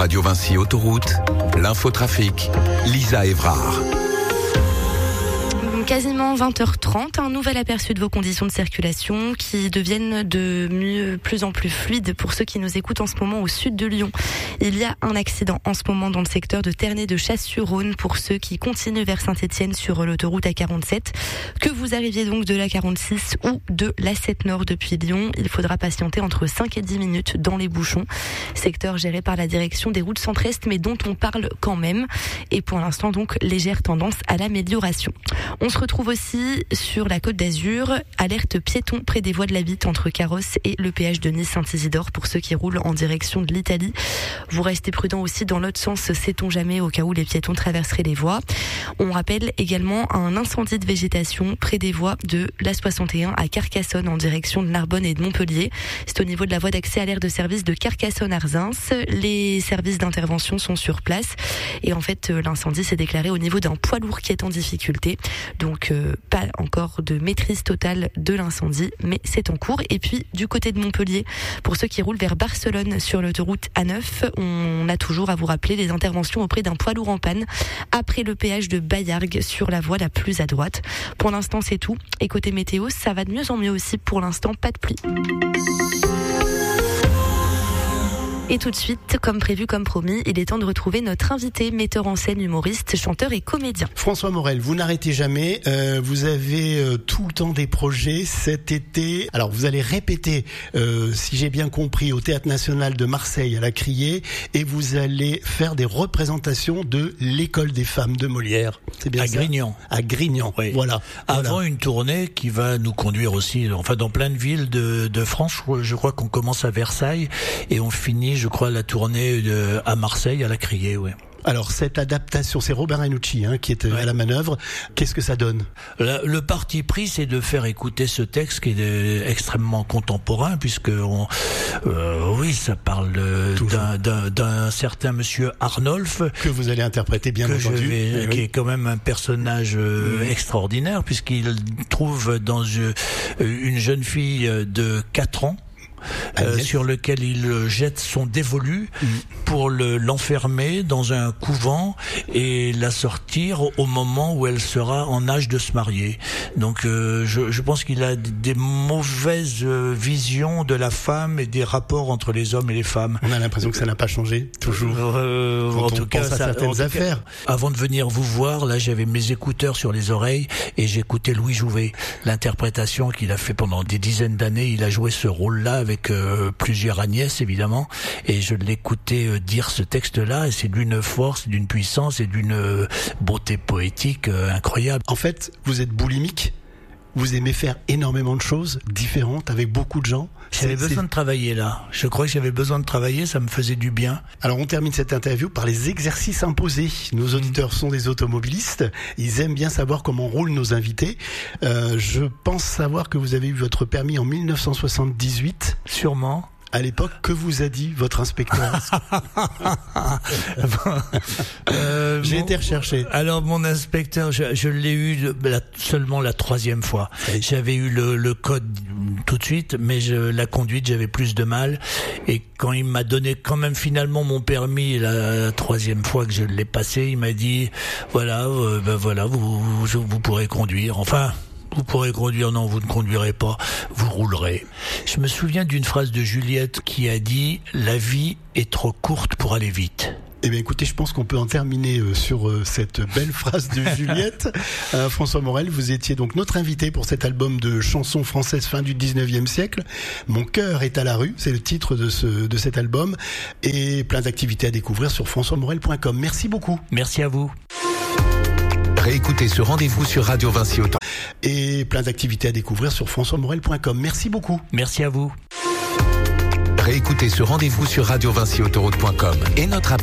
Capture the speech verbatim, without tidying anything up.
Radio Vinci Autoroute, l'infotrafic, Lisa Évrard. Quasiment vingt heures trente, un nouvel aperçu de vos conditions de circulation qui deviennent de mieux, plus en plus fluides pour ceux qui nous écoutent en ce moment au sud de Lyon. Il y a un accident en ce moment dans le secteur de Ternay de Chasse-sur-Rhône pour ceux qui continuent vers Saint-Étienne sur l'autoroute A quarante-sept. Que vous arriviez donc de l'A quarante-six ou de l'A sept Nord depuis Lyon, il faudra patienter entre cinq et dix minutes dans les bouchons. Secteur géré par la direction des routes centre-est mais dont on parle quand même. Et pour l'instant donc légère tendance à l'amélioration. On se retrouve aussi sur la Côte d'Azur, alerte piéton près des voies de la Bitte entre Carrosse et le péage de Nice-Saint-Isidore pour ceux qui roulent en direction de l'Italie. Vous restez prudents aussi dans l'autre sens, sait-on jamais, au cas où les piétons traverseraient les voies. On rappelle également un incendie de végétation près des voies de l'A soixante et un à Carcassonne en direction de Narbonne et de Montpellier. C'est au niveau de la voie d'accès à l'aire de service de Carcassonne-Arzins. Les services d'intervention sont sur place et en fait l'incendie s'est déclaré au niveau d'un poids lourd qui est en difficulté. Donc euh, pas encore de maîtrise totale de l'incendie, mais c'est en cours. Et puis du côté de Montpellier, pour ceux qui roulent vers Barcelone sur l'autoroute A neuf, on a toujours à vous rappeler les interventions auprès d'un poids lourd en panne après le péage de Baillargues sur la voie la plus à droite. Pour l'instant c'est tout. Et côté météo, ça va de mieux en mieux aussi. Pour l'instant, pas de pluie. Et tout de suite, comme prévu, comme promis, il est temps de retrouver notre invité, metteur en scène, humoriste, chanteur et comédien. François Morel, vous n'arrêtez jamais, euh, vous avez euh, tout le temps des projets cet été. Alors vous allez répéter, euh, si j'ai bien compris, au Théâtre National de Marseille à la Criée, et vous allez faire des représentations de l'École des femmes de Molière. C'est bien à ça ? Grignan. À Grignan, oui. Voilà. Avant voilà. une tournée qui va nous conduire aussi, enfin dans plein de villes de, de France. Je crois qu'on commence à Versailles et on finit, je crois, la tournée de, à Marseille, à la Criée, oui. Alors cette adaptation, c'est Robert Ranucci hein, qui est ouais. à la manœuvre. Qu'est-ce que ça donne ? Le, le parti pris, c'est de faire écouter ce texte qui est de, extrêmement contemporain, puisque on, euh, oui, ça parle d'un, d'un, d'un certain monsieur Arnolphe que vous allez interpréter bien que entendu, je vais, oui. qui est quand même un personnage euh, mmh. extraordinaire, puisqu'il trouve dans euh, une jeune fille de quatre ans. Euh, sur lequel il jette son dévolu mmh. pour le, l'enfermer dans un couvent et la sortir au moment où elle sera en âge de se marier. Donc euh, je, je pense qu'il a des mauvaises visions de la femme et des rapports entre les hommes et les femmes. On a l'impression que ça n'a pas changé, toujours. Euh, Quand en on tout cas, pense à ça, certaines en tout affaires. Cas, avant de venir vous voir, là, j'avais mes écouteurs sur les oreilles et j'écoutais Louis Jouvet, l'interprétation qu'il a fait pendant des dizaines d'années. Il a joué ce rôle-là avec euh, plusieurs Agnès, évidemment, et je l'écoutais euh, dire ce texte-là, et c'est d'une force, d'une puissance et d'une euh, beauté poétique euh, incroyable. En fait, vous êtes boulimique, vous aimez faire énormément de choses différentes avec beaucoup de gens. J'avais c'est, besoin c'est... de travailler là. Je crois que j'avais besoin de travailler, ça me faisait du bien. Alors on termine cette interview par les exercices imposés. Nos auditeurs mmh. sont des automobilistes. Ils aiment bien savoir comment roulent nos invités. Euh, je pense savoir que vous avez eu votre permis en dix-neuf cent soixante-dix-huit. Sûrement. À l'époque, que vous a dit votre inspecteur ? euh, J'ai mon, été recherché. Alors mon inspecteur, je, je l'ai eu la, seulement la troisième fois. Oui. J'avais eu le, le code tout de suite, mais je, la conduite, j'avais plus de mal. Et quand il m'a donné quand même finalement mon permis la, la troisième fois que je l'ai passé, il m'a dit voilà, euh, ben voilà, vous, vous, vous pourrez conduire. Enfin. Vous pourrez conduire, non, vous ne conduirez pas, vous roulerez. Je me souviens d'une phrase de Juliette qui a dit « La vie est trop courte pour aller vite ». Eh bien, écoutez, je pense qu'on peut en terminer euh, sur euh, cette belle phrase de Juliette. Euh, François Morel, vous étiez donc notre invité pour cet album de chansons françaises fin du dix-neuvième siècle. Mon cœur est à la rue, c'est le titre de ce de cet album. Et plein d'activités à découvrir sur françois morel point com. Merci beaucoup. Merci à vous. Réécoutez ce rendez-vous sur Radio Vinci Autoroute. Et plein d'activités à découvrir sur françois morel point com. Merci beaucoup. Merci à vous. Réécoutez ce rendez-vous sur Radio Vinci Autoroute point com et notre